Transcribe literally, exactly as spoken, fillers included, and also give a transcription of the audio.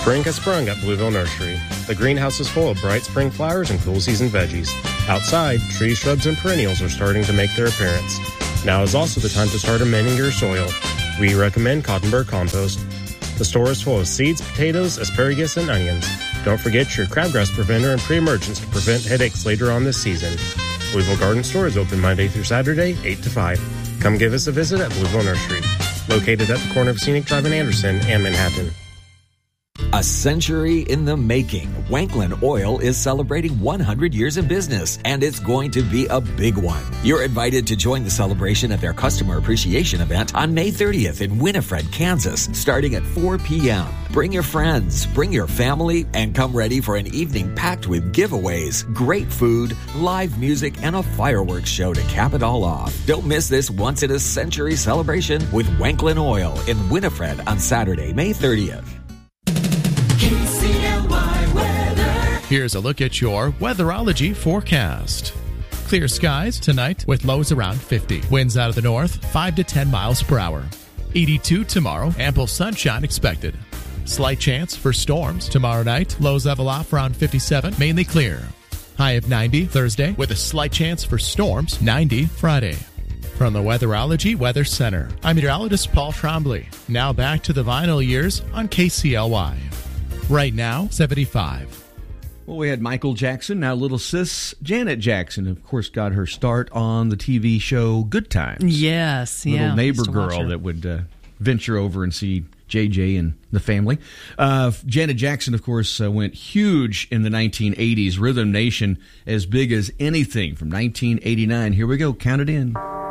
Spring has sprung at Blueville Nursery. The greenhouse is full of bright spring flowers and cool season veggies. Outside, trees, shrubs, and perennials are starting to make their appearance. Now is also the time to start amending your soil. We recommend Cottonburg Compost. The store is full of seeds, potatoes, asparagus, and onions. Don't forget your crabgrass preventer and pre-emergence to prevent headaches later on this season. Blueville Garden Store is open Monday through Saturday, eight to five. Come give us a visit at Blueville Nursery, located at the corner of Scenic Drive in Anderson and Manhattan. A century in the making, Wanklin Oil is celebrating one hundred years in business, and it's going to be a big one. You're invited to join the celebration at their Customer Appreciation event on May thirtieth in Winifred, Kansas, starting at four p.m. Bring your friends, bring your family, and come ready for an evening packed with giveaways, great food, live music, and a fireworks show to cap it all off. Don't miss this once-in-a-century celebration with Wanklin Oil in Winifred on Saturday, May thirtieth. K C L Y weather. Here's a look at your weatherology forecast. Clear skies tonight with lows around fifty. Winds out of the north, five to ten miles per hour. eighty-two tomorrow, ample sunshine expected. Slight chance for storms tomorrow night. Lows level off around fifty-seven, mainly clear. High of ninety Thursday with a slight chance for storms, ninety Friday. From the Weatherology Weather Center, I'm meteorologist Paul Trombley. Now back to the vinyl years on K C L Y. Right now, seventy-five. Well, we had Michael Jackson, now little sis Janet Jackson, of course, got her start on the T V show Good Times. Yes, little yeah. neighbor girl that would uh, venture over and see J J and the family. Uh, Janet Jackson, of course, uh, went huge in the nineteen eighties. Rhythm Nation, as big as anything from nineteen eighty-nine. Here we go. Count it in.